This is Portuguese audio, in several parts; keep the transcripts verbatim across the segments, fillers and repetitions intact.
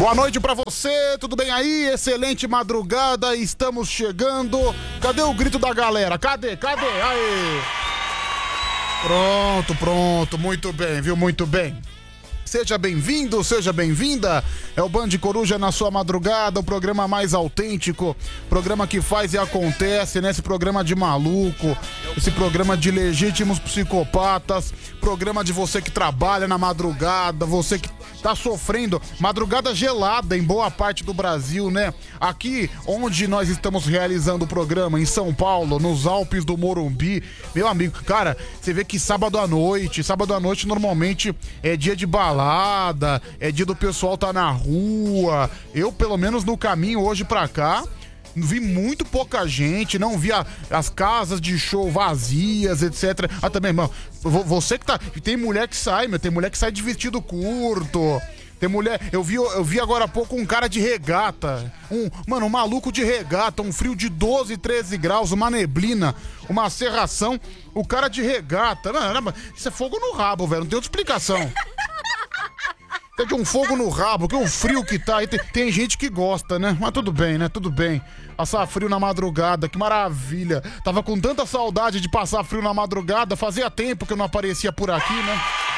Boa noite pra você, tudo bem aí? Excelente madrugada, estamos chegando. Cadê o grito da galera? Cadê? Cadê? Aí. Pronto, pronto, muito bem, viu? Muito bem. Seja bem-vindo, seja bem-vinda. É o Band Coruja na sua madrugada, o programa mais autêntico, programa que faz e acontece, né? Esse programa de maluco, esse programa de legítimos psicopatas, programa de você que trabalha na madrugada, você que tá sofrendo madrugada gelada em boa parte do Brasil, né? Aqui onde nós estamos realizando o programa, em São Paulo, nos Alpes do Morumbi, meu amigo, cara, você vê que sábado à noite, sábado à noite normalmente é dia de balada, é dia do pessoal tá na rua. Eu, pelo menos no caminho hoje pra cá, vi muito pouca gente, não vi a, as casas de show vazias, etcétera. Ah, também, mano, você que tá... Tem mulher que sai, meu, tem mulher que sai de vestido curto. Tem mulher... Eu vi, eu vi agora há pouco um cara de regata. Um, mano, um maluco de regata, um frio de doze, treze graus, uma neblina, uma serração. O cara de regata. Mano, isso é fogo no rabo, velho, não tem outra explicação. É de um fogo no rabo, que o frio que tá aí, tem, tem gente que gosta, né? Mas tudo bem, né? Tudo bem. Passar frio na madrugada, que maravilha. Tava com tanta saudade de passar frio na madrugada, fazia tempo que eu não aparecia por aqui, né?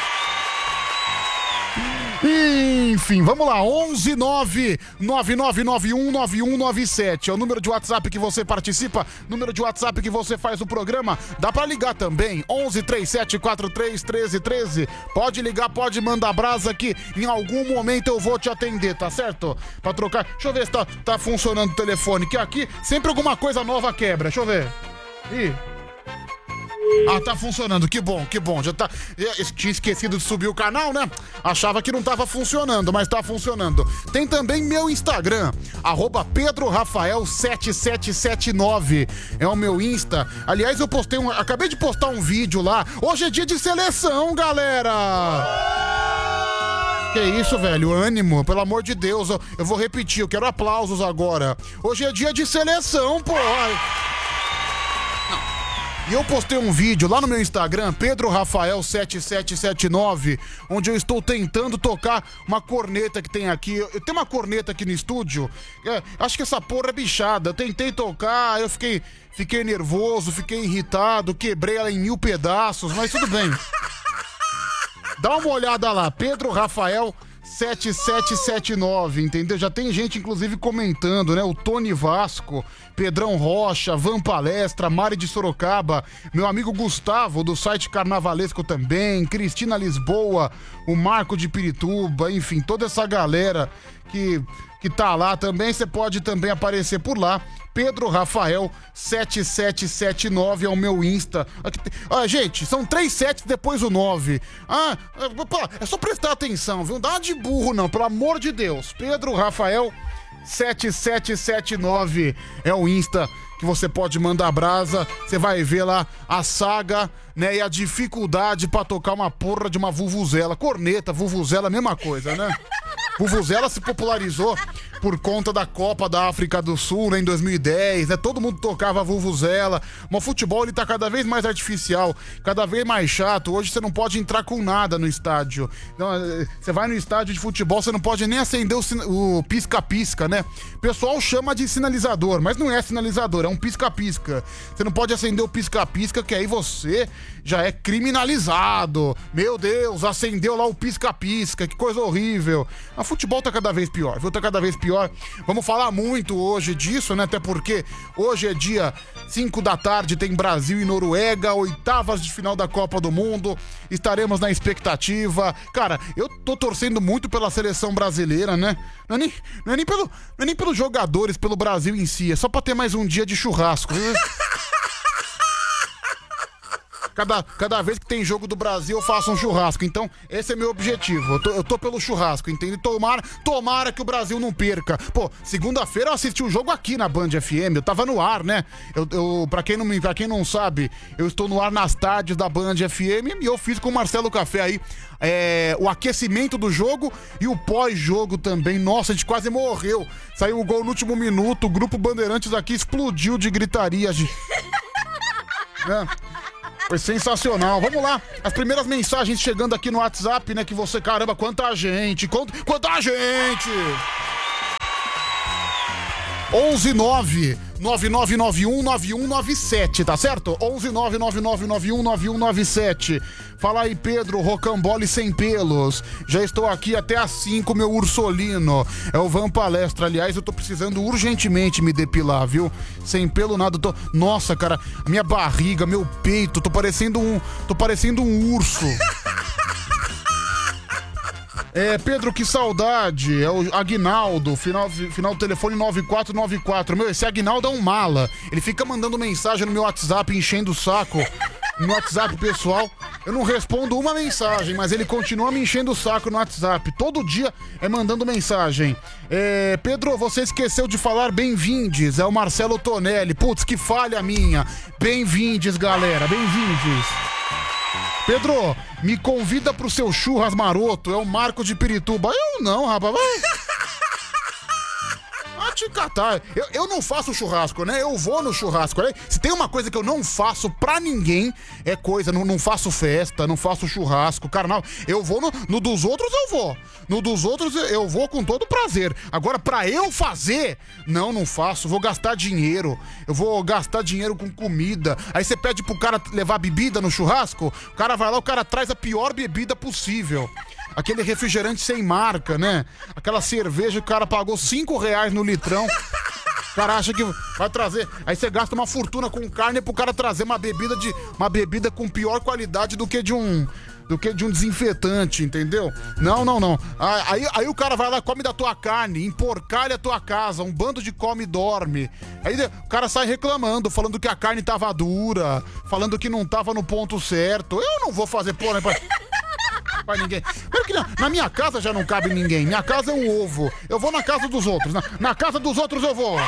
Enfim, vamos lá, onze nove nove nove nove um nove um nove sete é o número de WhatsApp que você participa, número de WhatsApp que você faz o programa. Dá pra ligar também, onze três sete quatro três um três um três. Pode ligar, pode mandar brasa que em algum momento eu vou te atender, tá certo? Pra trocar, deixa eu ver se tá, tá funcionando o telefone, que aqui sempre alguma coisa nova quebra, deixa eu ver. Ih. Ah, tá funcionando, que bom, que bom, já tá, eu tinha esquecido de subir o canal, né? Achava que não tava funcionando, mas tá funcionando. Tem também meu Instagram, arroba Pedro Rafael sete sete sete nove, é o meu Insta. Aliás, eu postei um, acabei de postar um vídeo lá, hoje é dia de seleção, galera! Que isso, velho, ânimo, pelo amor de Deus, eu, eu vou repetir, eu quero aplausos agora. Hoje é dia de seleção, pô! E eu postei um vídeo lá no meu Instagram, Pedro Rafael sete sete sete nove, onde eu estou tentando tocar uma corneta que tem aqui. Eu tenho uma corneta aqui no estúdio, é, acho que essa porra é bichada. Eu tentei tocar, eu fiquei, fiquei nervoso, fiquei irritado, quebrei ela em mil pedaços, mas tudo bem. Dá uma olhada lá, Pedro Rafael sete sete sete nove, entendeu? Já tem gente, inclusive, comentando, né? O Tony Vasco, Pedrão Rocha, Van Palestra, Mari de Sorocaba, meu amigo Gustavo, do site Carnavalesco também, Cristina Lisboa, o Marco de Pirituba, enfim, toda essa galera que, que tá lá também. Você pode também aparecer por lá. Pedro Rafael sete sete sete nove é o meu Insta. Aqui tem... ah, gente, são três sets depois o nove. Ah, pô, é só prestar atenção, viu? Não dá de burro não, pelo amor de Deus. Pedro Rafael sete sete sete nove é o Insta que você pode mandar brasa. Você vai ver lá a saga, né, e a dificuldade pra tocar uma porra de uma vuvuzela. Corneta, vuvuzela, mesma coisa, né? Vuvuzela se popularizou por conta da Copa da África do Sul, né, em dois mil e dez, né? Todo mundo tocava vuvuzela. Mas o futebol, ele tá cada vez mais artificial, cada vez mais chato. Hoje você não pode entrar com nada no estádio. Então, você vai no estádio de futebol, você não pode nem acender o, sin- o pisca-pisca, né? O pessoal chama de sinalizador, mas não é sinalizador, é um pisca-pisca. Você não pode acender o pisca-pisca, que aí você já é criminalizado. Meu Deus, acendeu lá o pisca-pisca, que coisa horrível. O futebol tá cada vez pior, viu? Tá cada vez pior. Vamos falar muito hoje disso, né? Até porque hoje é dia cinco da tarde, tem Brasil e Noruega, oitavas de final da Copa do Mundo. Estaremos na expectativa. Cara, eu tô torcendo muito pela seleção brasileira, né? Não é nem, não é nem, pelo, não é nem pelos jogadores, pelo Brasil em si. É só pra ter mais um dia de churrasco. Cada, cada vez que tem jogo do Brasil, eu faço um churrasco. Então, esse é meu objetivo. Eu tô, eu tô pelo churrasco, entende? Tomara, tomara que o Brasil não perca. Pô, segunda-feira eu assisti o jogo aqui na Band F M. Eu tava no ar, né? Eu, eu, pra, quem não, pra quem não sabe, eu estou no ar nas tardes da Band F M e eu fiz com o Marcelo Café aí é, o aquecimento do jogo e o pós-jogo também. Nossa, a gente quase morreu. Saiu o gol no último minuto. O Grupo Bandeirantes aqui explodiu de gritaria. De... é. Foi sensacional. Vamos lá. As primeiras mensagens chegando aqui no WhatsApp, né? Que você, caramba, quanta gente. Quanta, quanta gente. onze nove nove nove nove um nove um nove sete, tá certo? onze nove nove nove nove um nove um nove sete. Fala aí, Pedro, rocambole sem pelos. Já estou aqui até às cinco, meu ursolino. É o Van Palestra. Aliás, eu tô precisando urgentemente me depilar, viu? Sem pelo nada. Tô... Nossa, cara, minha barriga, meu peito, tô parecendo um. Tô parecendo um urso. É, Pedro, que saudade. É o Aguinaldo, final, final do telefone nove quatro nove quatro. Meu, esse Aguinaldo é um mala. Ele fica mandando mensagem no meu WhatsApp, enchendo o saco. No WhatsApp pessoal, eu não respondo uma mensagem, mas ele continua me enchendo o saco no WhatsApp. Todo dia é mandando mensagem. É, Pedro, você esqueceu de falar bem-vindes. É o Marcelo Tonelli. Putz, que falha minha. Bem-vindes, galera. Bem-vindes. Pedro, me convida pro seu churras maroto. É o Marco de Pirituba. Eu não, rapaz. Ah, te catar. Eu, eu não faço churrasco, né? Eu vou no churrasco, né? Se tem uma coisa que eu não faço pra ninguém, é coisa. Não, não faço festa, não faço churrasco, carnal. Eu vou no, no dos outros, eu vou. No dos outros, eu vou com todo prazer. Agora, pra eu fazer, não, não faço. Vou gastar dinheiro. Eu vou gastar dinheiro com comida. Aí você pede pro cara levar bebida no churrasco, o cara vai lá, o cara traz a pior bebida possível. Aquele refrigerante sem marca, né? Aquela cerveja que o cara pagou cinco reais no litrão. O cara acha que vai trazer. Aí você gasta uma fortuna com carne pro cara trazer uma bebida de. Uma bebida com pior qualidade do que de um. Do que de um desinfetante, entendeu? Não, não, não. Aí, aí o cara vai lá, come da tua carne, emporcalha a tua casa, um bando de come e dorme. Aí o cara sai reclamando, falando que a carne tava dura, falando que não tava no ponto certo. Eu não vou fazer porra pra, pra ninguém. Que na, na minha casa já não cabe ninguém. Minha casa é um ovo. Eu vou na casa dos outros. Na, na casa dos outros eu vou.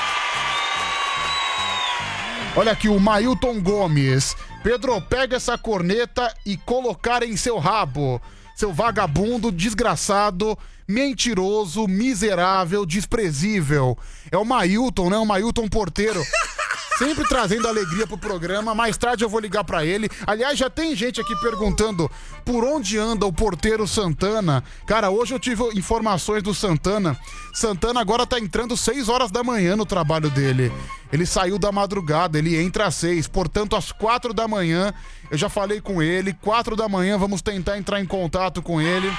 Olha aqui o Mailton Gomes. Pedro, pega essa corneta e colocar em seu rabo. Seu vagabundo, desgraçado, mentiroso, miserável, desprezível. É o Mailton, né? O Mailton Porteiro. Sempre trazendo alegria pro programa. Mais tarde eu vou ligar pra ele. Aliás, já tem gente aqui perguntando por onde anda o Porteiro Santana. Cara, hoje eu tive informações do Santana. Santana agora tá entrando seis horas da manhã no trabalho dele. Ele saiu da madrugada, ele entra às seis. Portanto, às quatro da manhã, eu já falei com ele. Quatro da manhã, vamos tentar entrar em contato com ele.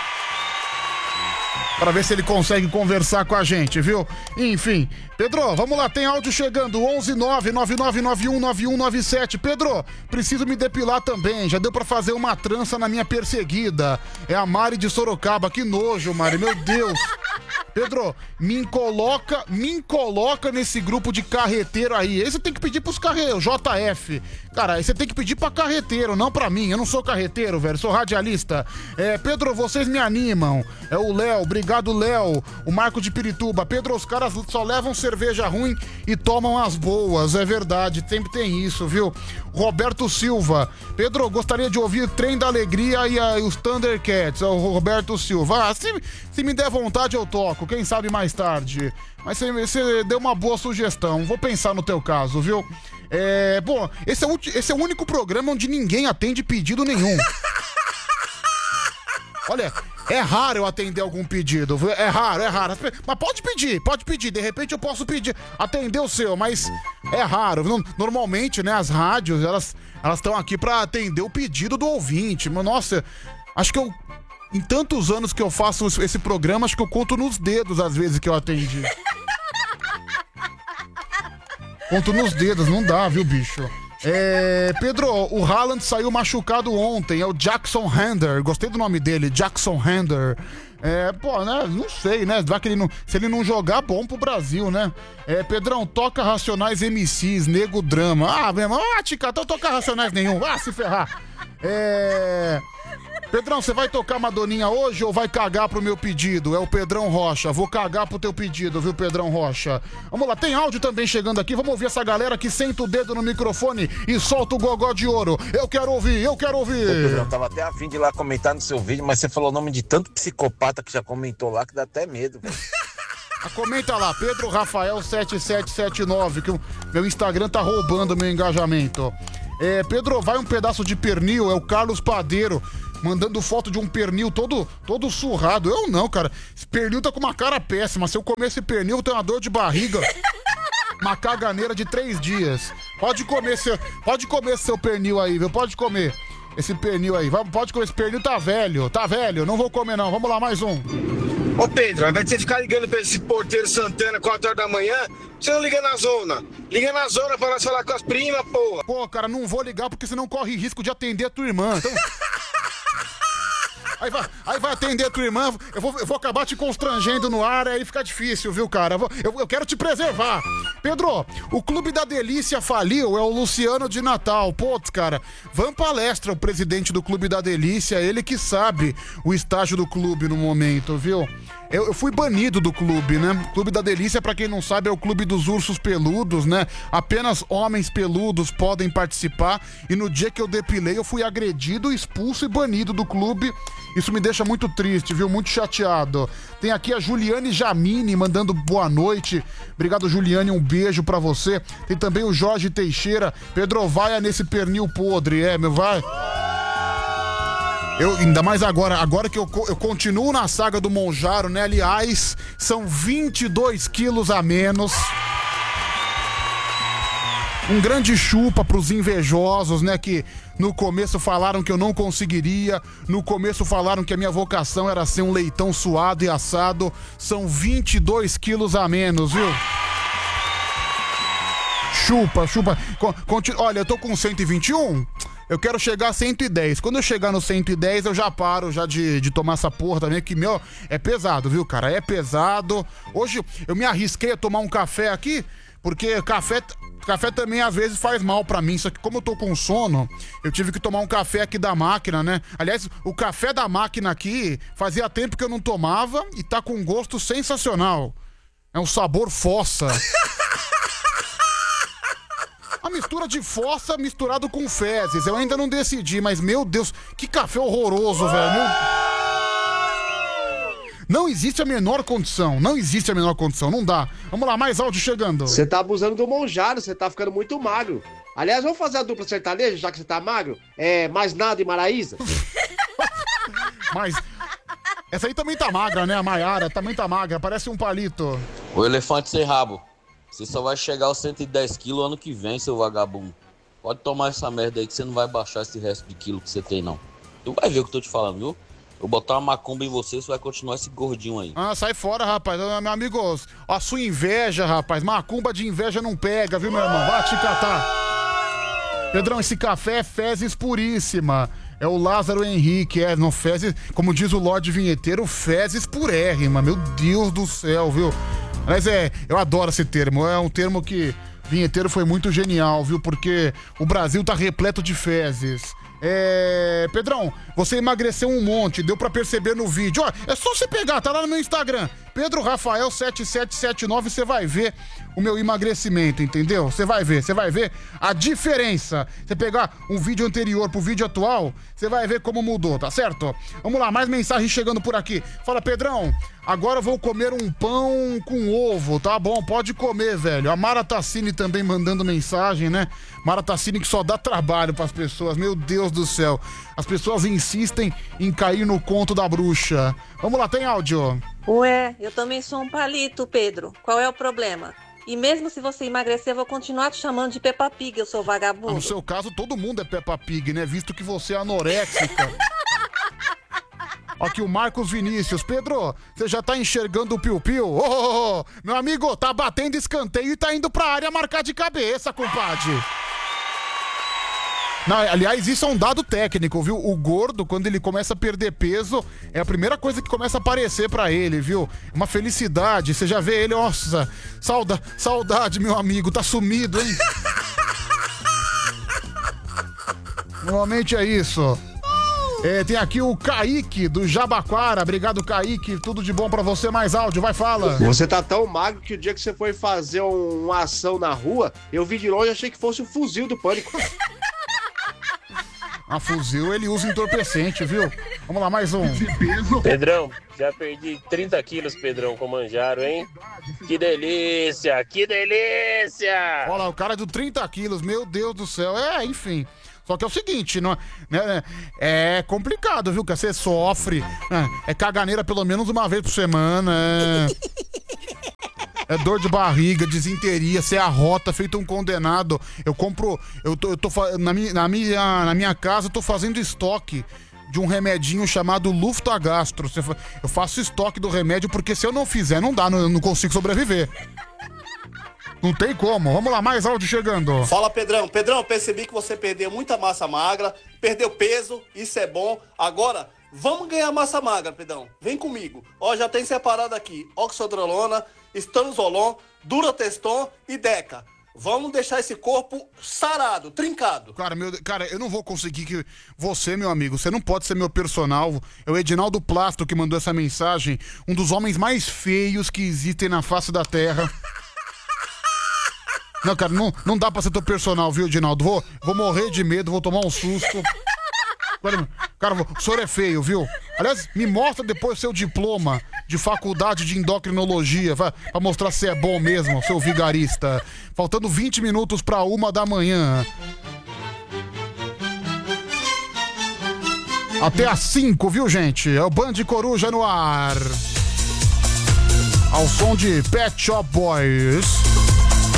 Para ver se ele consegue conversar com a gente, viu? Enfim, Pedro, vamos lá, tem áudio chegando, onze nove nove nove nove um nove um nove sete. Pedro, preciso me depilar também, já deu pra fazer uma trança na minha perseguida. É a Mari de Sorocaba, que nojo, Mari, meu Deus. Pedro, me coloca, me coloca nesse grupo de carreteiro aí. Aí você tem que pedir pros carreteiros, J F. Cara, aí você tem que pedir pra carreteiro, não pra mim. Eu não sou carreteiro, velho, sou radialista. É, Pedro, vocês me animam. É o Léo, obrigado, Léo. O Marco de Pirituba. Pedro, os caras só levam cerveja ruim e tomam as boas. É verdade, sempre tem isso, viu? Roberto Silva. Pedro, gostaria de ouvir Trem da Alegria e, a, e os Thundercats. É o Roberto Silva. Ah, se, se me der vontade eu toco, quem sabe mais tarde. Mas você, você deu uma boa sugestão. Vou pensar no teu caso, viu? É, bom, esse é, o, esse é o único programa onde ninguém atende pedido nenhum. Olha, é raro eu atender algum pedido, viu? É raro, é raro. Mas pode pedir, pode pedir. De repente eu posso pedir, atender o seu, mas é raro. Normalmente, né, as rádios, elas elas estão aqui pra atender o pedido do ouvinte. Mas, nossa, acho que eu... Em tantos anos que eu faço esse programa, acho que eu conto nos dedos as vezes que eu atendi. Conto nos dedos, não dá, viu, bicho? É, Pedro, o Haaland saiu machucado ontem, é o Jackson Hander. Gostei do nome dele, Jackson Hander. É, pô, né, não sei, né, vai que ele não, se ele não jogar, bom pro Brasil, né? É, Pedrão, toca Racionais M Cs, Nego Drama. Ah, meu irmão, ah, tica, então toca Racionais nenhum, vá se ferrar. É... Pedrão, você vai tocar Madoninha hoje ou vai cagar pro meu pedido? É o Pedrão Rocha. Vou cagar pro teu pedido, viu, Pedrão Rocha? Vamos lá, tem áudio também chegando aqui. Vamos ouvir essa galera que senta o dedo no microfone e solta o gogó de ouro. Eu quero ouvir, eu quero ouvir. Ô, Pedrão, tava até a fim de ir lá comentar no seu vídeo, mas você falou o nome de tanto psicopata que já comentou lá que dá até medo, velho. Ah, comenta lá, Pedro Rafael sete sete sete nove, que o meu Instagram tá roubando meu engajamento. É, Pedro, vai um pedaço de pernil, é o Carlos Padeiro, mandando foto de um pernil todo, todo surrado. Eu não, cara. Esse pernil tá com uma cara péssima. Se eu comer esse pernil, eu vou ter uma dor de barriga. Uma caganeira de três dias. Pode comer seu, pode comer seu pernil aí, viu? Pode comer esse pernil aí. Pode comer esse pernil, tá velho, tá velho. Não vou comer não. Vamos lá, mais um. Ô Pedro, ao invés de você ficar ligando pra esse porteiro Santana quatro horas da manhã, você não liga na zona. Liga na zona pra nós falar com as primas, porra. Pô, cara, não vou ligar porque senão corre risco de atender a tua irmã. Então... Aí vai, aí vai atender a tua irmã, eu vou, eu vou acabar te constrangendo no ar, aí fica difícil, viu, cara? Eu, vou, eu, eu quero te preservar. Pedro, o Clube da Delícia faliu, é o Luciano de Natal. Putz, cara, Van Palestra, o presidente do Clube da Delícia, ele que sabe o estágio do clube no momento, viu? Eu, eu fui banido do clube, né? Clube da Delícia, pra quem não sabe, é o clube dos ursos peludos, né? Apenas homens peludos podem participar. E no dia que eu depilei, eu fui agredido, expulso e banido do clube. Isso me deixa muito triste, viu? Muito chateado. Tem aqui a Juliane Jamini mandando boa noite. Obrigado, Juliane, um beijo pra você. Tem também o Jorge Teixeira. Pedro, vai nesse pernil podre, é, meu, vai. Eu, ainda mais agora, agora que eu, eu continuo na saga do Monjaro, né? Aliás, são vinte e dois quilos a menos. Um grande chupa pros invejosos, né? Que no começo falaram que eu não conseguiria. No começo falaram que a minha vocação era ser um leitão suado e assado. São vinte e dois quilos a menos, viu? Chupa, chupa. Continu... Olha, eu tô com cento e vinte e um. Eu quero chegar a cento e dez. Quando eu chegar no cento e dez, eu já paro já de, de tomar essa porra também, que, meu, é pesado, viu, cara? É pesado. Hoje eu me arrisquei a tomar um café aqui, porque café... Café também às vezes faz mal pra mim, só que como eu tô com sono, eu tive que tomar um café aqui da máquina, né? Aliás, o café da máquina aqui fazia tempo que eu não tomava e tá com um gosto sensacional. É um sabor fossa. A mistura de fossa misturado com fezes. Eu ainda não decidi, mas meu Deus, que café horroroso, velho. Não existe a menor condição, não existe a menor condição, não dá. Vamos lá, mais áudio chegando. Você tá abusando do Monjaro, você tá ficando muito magro. Aliás, vamos fazer a dupla sertaneja, já que você tá magro? É, mais nada e Maraísa? Mas essa aí também tá magra, né? A Maiara também tá magra, parece um palito. O elefante sem rabo. Você só vai chegar aos cento e dez quilos ano que vem, seu vagabundo. Pode tomar essa merda aí que você não vai baixar esse resto de quilo que você tem, não. Tu vai ver o que eu tô te falando, viu? Eu botar uma macumba em você, você vai continuar esse gordinho aí. Ah, sai fora, rapaz. Meu amigo, a sua inveja, rapaz. Macumba de inveja não pega, viu, meu irmão? Vai te catar. Pedrão, esse café é fezes puríssima. É o Lázaro Henrique, é, não fezes, como diz o Lorde Vinheteiro, fezes purérrima. Meu Deus do céu, viu? Mas é, eu adoro esse termo. É um termo que Vinheteiro foi muito genial, viu? Porque o Brasil tá repleto de fezes. É... Pedrão, você emagreceu um monte, deu pra perceber no vídeo. Ó, é só você pegar, tá lá no meu Instagram, Pedro Rafael sete sete sete nove, você vai ver o meu emagrecimento, entendeu? Você vai ver, você vai ver a diferença. Você pegar um vídeo anterior pro vídeo atual, você vai ver como mudou, tá certo? Vamos lá, mais mensagem chegando por aqui. Fala, Pedrão, agora eu vou comer um pão com ovo, tá bom? Pode comer, velho. A Mara Tassini também mandando mensagem, né? Mara Tassini que só dá trabalho pras pessoas, meu Deus do céu. As pessoas insistem em cair no conto da bruxa. Vamos lá, tem áudio. Ué, eu também sou um palito, Pedro. Qual é o problema? E mesmo se você emagrecer, eu vou continuar te chamando de Peppa Pig, eu sou vagabundo. Ah, no seu caso, todo mundo é Peppa Pig, né? Visto que você é anoréxica. Aqui o Marcos Vinícius. Pedro, você já tá enxergando o piu-piu? Ô, oh, oh, oh, meu amigo, tá batendo escanteio e tá indo pra área marcar de cabeça, compadre. Não, aliás, isso é um dado técnico, viu? O gordo, quando ele começa a perder peso, é a primeira coisa que começa a aparecer pra ele, viu? Uma felicidade, você já vê ele, nossa, sauda, saudade, meu amigo, tá sumido, hein? Normalmente é isso. É, tem aqui o Kaique, do Jabaquara. Obrigado, Kaique. Tudo de bom pra você. Mais áudio, vai, fala. Você tá tão magro que o dia que você foi fazer um, uma ação na rua, eu vi de longe e achei que fosse um fuzil do Pânico. A fuzil, ele usa entorpecente, viu? Vamos lá, mais um. Pedrão, já perdi trinta quilos, Pedrão, com manjaro, hein? Que delícia, que delícia! Olha lá, o cara do trinta quilos, meu Deus do céu. É, enfim. Só que é o seguinte, não, né, é complicado, viu? Que você sofre. É, é caganeira pelo menos uma vez por semana. É, é dor de barriga, desinteria, você arrota, feito um condenado. Eu compro. Eu tô, eu tô na, minha, na, minha, na minha casa, eu tô fazendo estoque de um remedinho chamado Luftagastro. Eu faço estoque do remédio porque se eu não fizer, não dá, não, não consigo sobreviver. Não tem como. Vamos lá, mais áudio chegando. Fala, Pedrão. Pedrão, eu percebi que você perdeu muita massa magra, perdeu peso, isso é bom. Agora, vamos ganhar massa magra, Pedrão. Vem comigo. Ó, já tem separado aqui oxandrolona, estanozolon, durateston e deca. Vamos deixar esse corpo sarado, trincado. Cara, meu, cara, eu não vou conseguir que você, meu amigo, você não pode ser meu personal. É o Edinaldo Plasto que mandou essa mensagem. Um dos homens mais feios que existem na face da Terra. Não, cara, não, não dá pra ser teu personal, viu, Edinaldo? Vou, vou morrer de medo, vou tomar um susto. Cara, cara, o senhor é feio, viu? Aliás, me mostra depois seu diploma de faculdade de endocrinologia, pra, pra mostrar se é bom mesmo, seu vigarista. Faltando vinte minutos pra uma da manhã. Até às cinco, viu, gente? É o Band Coruja no ar. Ao som de Pet Shop Boys.